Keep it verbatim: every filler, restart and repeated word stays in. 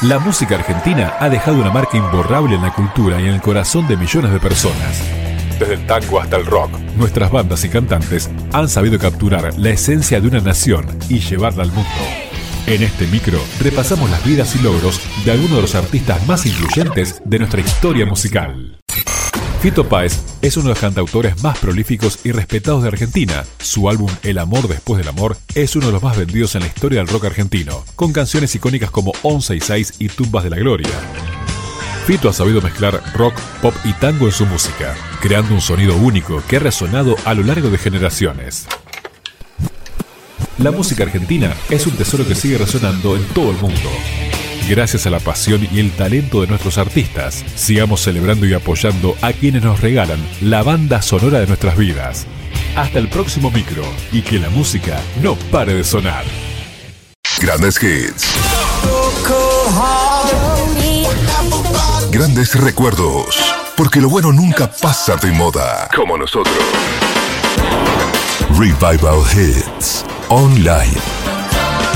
La música argentina ha dejado una marca imborrable en la cultura y en el corazón de millones de personas. Desde el tango hasta el rock, nuestras bandas y cantantes han sabido capturar la esencia de una nación y llevarla al mundo. En este micro repasamos las vidas y logros de algunos de los artistas más influyentes de nuestra historia musical. Fito Páez es uno de los cantautores más prolíficos y respetados de Argentina. Su álbum El amor después del amor es uno de los más vendidos en la historia del rock argentino, con canciones icónicas como once y seis y Tumbas de la Gloria. Fito ha sabido mezclar rock, pop y tango en su música, creando un sonido único que ha resonado a lo largo de generaciones. La música argentina es un tesoro que sigue resonando en todo el mundo. Gracias a la pasión y el talento de nuestros artistas, sigamos celebrando y apoyando a quienes nos regalan la banda sonora de nuestras vidas. Hasta el próximo micro y que la música no pare de sonar. Grandes hits. Grandes recuerdos. Porque lo bueno nunca pasa de moda. Como nosotros. Revival Hits Online.